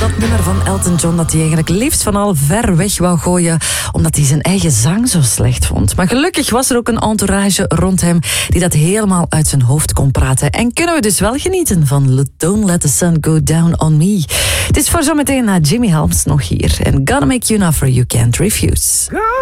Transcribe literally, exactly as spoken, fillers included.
dat nummer van Elton John dat hij eigenlijk liefst van al ver weg wou gooien, omdat hij zijn eigen zang zo slecht vond. Maar gelukkig was er ook een entourage rond hem die dat helemaal uit zijn hoofd kon praten. En kunnen we dus wel genieten van Don't Let the Sun Go Down on Me. Het is voor zometeen naar Jimmy Helms nog hier. En Gonna Make You An Offer You Can't Refuse.